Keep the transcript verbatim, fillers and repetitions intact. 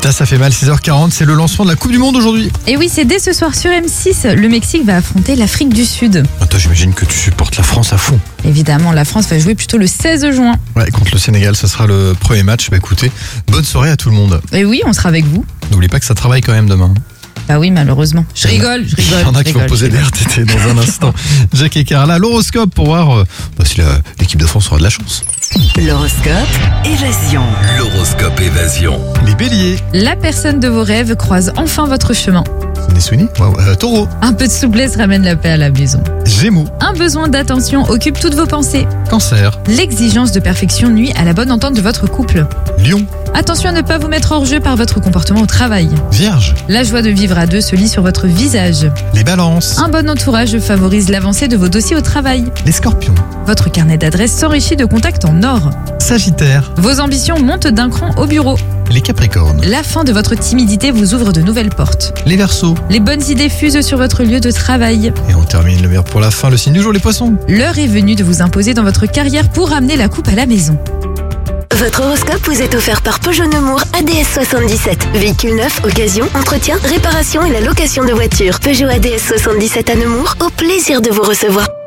Putain, ça fait mal, six heures quarante, c'est le lancement de la Coupe du Monde aujourd'hui. Et oui, c'est dès ce soir sur M six. Le Mexique va affronter l'Afrique du Sud. Attends, j'imagine que tu supportes la France à fond. Évidemment, la France va jouer plutôt le seize juin. Ouais, contre le Sénégal, ça sera le premier match. Bah écoutez, bonne soirée à tout le monde. Et oui, on sera avec vous. N'oublie pas que ça travaille quand même demain. Bah oui, malheureusement. Je rigole, je rigole. Il y en a je qui vont rigole, poser je des rigole. R T T dans un instant. Jacques et Carla, l'horoscope pour voir euh, bah, si la- l'équipe de France aura de la chance. L'horoscope Évasion. L'horoscope Évasion. Les béliers, La personne de vos rêves croise enfin votre chemin. Souni Souni, wow. euh, taureau, Un peu de souplesse ramène la paix à la maison. gémeaux, Un besoin d'attention occupe toutes vos pensées. cancer, L'exigence de perfection nuit à la bonne entente de votre couple. lion, Attention à ne pas vous mettre hors jeu par votre comportement au travail. vierge, La joie de vivre à deux se lit sur votre visage. les balances, Un bon entourage favorise l'avancée de vos dossiers au travail. les scorpions, Votre carnet d'adresses s'enrichit de contacts en or. sagittaire, Vos ambitions montent d'un cran au bureau. les capricornes, La fin de votre timidité vous ouvre de nouvelles portes. les verseaux. Les bonnes idées fusent sur votre lieu de travail. Et on termine le meilleur pour la fin, le signe du jour, les poissons. L'heure est venue de vous imposer dans votre carrière pour ramener la coupe à la maison. Votre horoscope vous est offert par Peugeot Nemours A D S soixante-dix-sept. Véhicule neuf, occasion, entretien, réparation et la location de voitures. Peugeot A D S soixante-dix-sept à Nemours, au plaisir de vous recevoir.